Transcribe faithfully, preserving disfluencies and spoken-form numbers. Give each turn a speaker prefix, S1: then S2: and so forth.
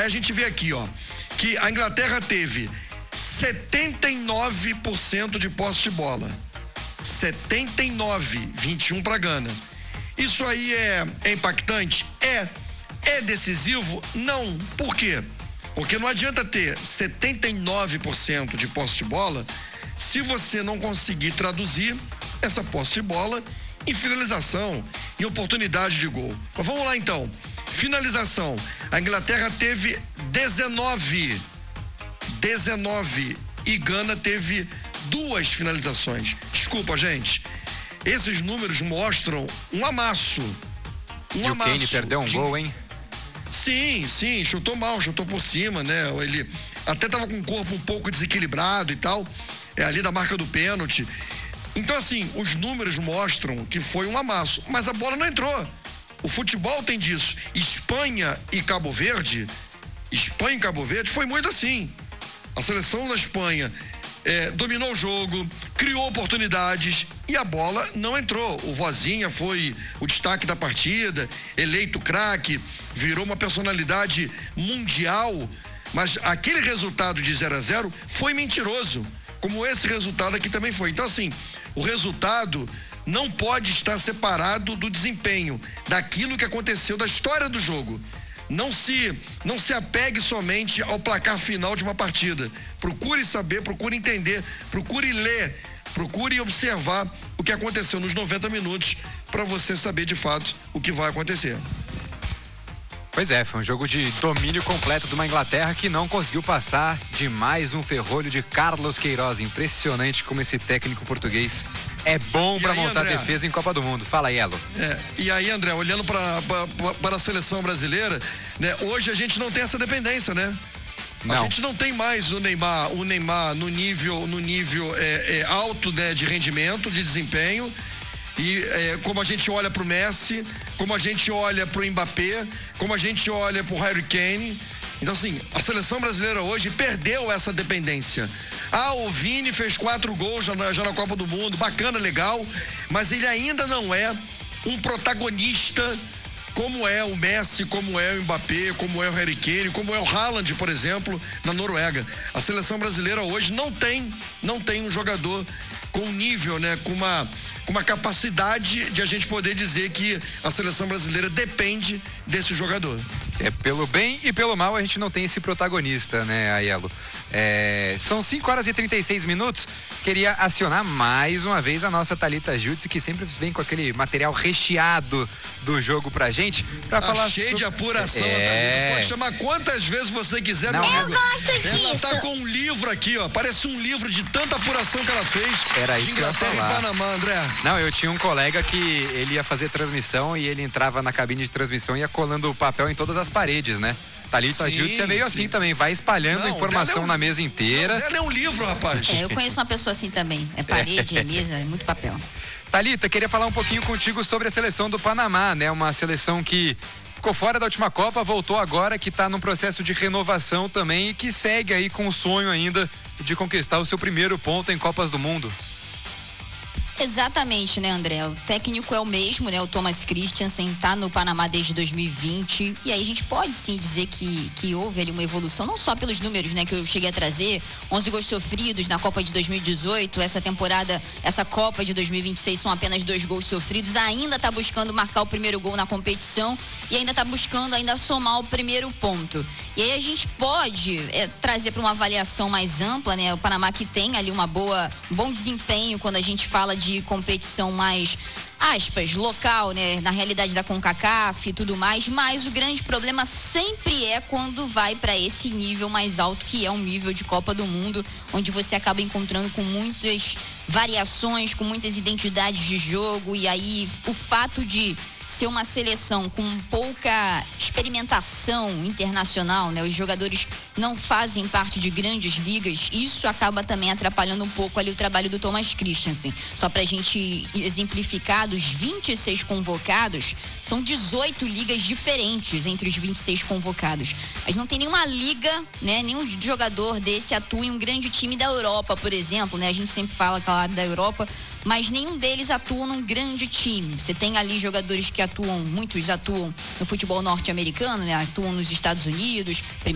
S1: a gente vê aqui, ó, que a Inglaterra teve setenta e nove por cento de posse de bola. setenta e nove, vinte e um para Gana. Isso aí é, é impactante? É. É decisivo? Não. Por quê? Porque não adianta ter setenta e nove por cento de posse de bola se você não conseguir traduzir essa posse de bola em finalização, em oportunidade de gol. Mas vamos lá então. Finalização. A Inglaterra teve dezenove. dezenove. E Gana teve duas finalizações. Desculpa, gente. Esses números mostram um amasso. Um
S2: e
S1: amasso.
S2: O Kane perdeu um de... gol, hein?
S1: Sim, sim. Chutou mal, chutou por cima, né? Ele até tava com o corpo um pouco desequilibrado e tal. É ali da marca do pênalti. Então, assim, os números mostram que foi um amasso. Mas a bola não entrou. O futebol tem disso. Espanha e Cabo Verde, Espanha e Cabo Verde foi muito assim. A seleção da Espanha é, dominou o jogo, criou oportunidades e a bola não entrou. O Vozinha foi o destaque da partida, eleito craque, virou uma personalidade mundial, mas aquele resultado de zero a zero foi mentiroso, como esse resultado aqui também foi. Então, assim, o resultado não pode estar separado do desempenho, daquilo que aconteceu, da história do jogo. Não se, não se apegue somente ao placar final de uma partida. Procure saber, procure entender, procure ler, procure observar o que aconteceu nos noventa minutos para você saber de fato o que vai acontecer.
S2: Pois é, foi um jogo de domínio completo de uma Inglaterra que não conseguiu passar de mais um ferrolho de Carlos Queiroz. Impressionante como esse técnico português é bom para montar André, defesa em Copa do Mundo. Fala aí, Elo.
S1: É, e aí, André, olhando para a seleção brasileira, né, hoje a gente não tem essa dependência, né?
S2: Não.
S1: A gente não tem mais o Neymar, o Neymar no nível, no nível é, é, alto, né, de rendimento, de desempenho. E é, como a gente olha pro Messi, como a gente olha pro Mbappé, como a gente olha pro Harry Kane. Então, assim, a seleção brasileira hoje perdeu essa dependência. Ah, o Vini fez quatro gols já na, já na Copa do Mundo, bacana, legal, mas ele ainda não é um protagonista como é o Messi, como é o Mbappé, como é o Harry Kane, como é o Haaland, por exemplo, na Noruega. A seleção brasileira hoje não tem, não tem um jogador com nível, né, com uma, com uma capacidade de a gente poder dizer que a seleção brasileira depende desse jogador.
S2: É, pelo bem e pelo mal a gente não tem esse protagonista, né, Aiello? É, são cinco horas e trinta e seis minutos. Queria acionar mais uma vez a nossa Thalita Jutzi, que sempre vem com aquele material recheado do jogo pra gente. Pra
S1: tá
S2: falar
S1: cheio
S2: so...
S1: de apuração,
S2: é...
S1: Thalita. Pode chamar quantas vezes você quiser,
S2: não,
S1: meu
S3: eu
S1: amigo.
S3: gosto disso.
S1: Ela tá com um livro aqui, ó. Parece um livro de tanta apuração que ela fez.
S2: Era
S1: de
S2: isso que eu ia
S1: Inglaterra
S2: falar.
S1: e Panamá, André.
S2: Não, eu tinha um colega que ele ia fazer transmissão e ele entrava na cabine de transmissão e ia colando o papel em todas as paredes, né? Thalita Jutzi é meio sim. assim também, vai espalhando não, informação é um, na mesa inteira.
S1: Ela é um livro, rapaz.
S3: É, eu conheço uma pessoa assim também. É parede, é mesa, é muito papel.
S2: Thalita, queria falar um pouquinho contigo sobre a seleção do Panamá, né? Uma seleção que ficou fora da última Copa, voltou agora, que está num processo de renovação também e que segue aí com o sonho ainda de conquistar o seu primeiro ponto em Copas do Mundo.
S3: Exatamente, né, André? O técnico é o mesmo, né? O Thomas Christiansen tá no Panamá desde dois mil e vinte. E aí a gente pode sim dizer que, que houve ali uma evolução, não só pelos números, né, que eu cheguei a trazer, onze gols sofridos na Copa de dois mil e dezoito, essa temporada, essa Copa de dois mil e vinte e seis são apenas dois gols sofridos, ainda tá buscando marcar o primeiro gol na competição e ainda tá buscando ainda somar o primeiro ponto. E aí a gente pode é, trazer para uma avaliação mais ampla, né? O Panamá que tem ali uma boa, um bom desempenho quando a gente fala de de competição mais, aspas, local, né, na realidade da CONCACAF e tudo mais, mas o grande problema sempre é quando vai para esse nível mais alto, que é um nível de Copa do Mundo, onde você acaba encontrando com muitas variações, com muitas identidades de jogo, e aí o fato de ser uma seleção com pouca experimentação internacional, né? Os jogadores não fazem parte de grandes ligas, isso acaba também atrapalhando um pouco ali o trabalho do Thomas Christiansen. Só pra gente exemplificar, dos vinte e seis convocados, são dezoito ligas diferentes entre os vinte e seis convocados. Mas não tem nenhuma liga, né? Nenhum jogador desse atua em um grande time da Europa, por exemplo, né? A gente sempre fala, claro, da Europa, mas nenhum deles atua num grande time. Você tem ali jogadores que atuam, muitos atuam no futebol norte-americano, né? Atuam nos Estados Unidos,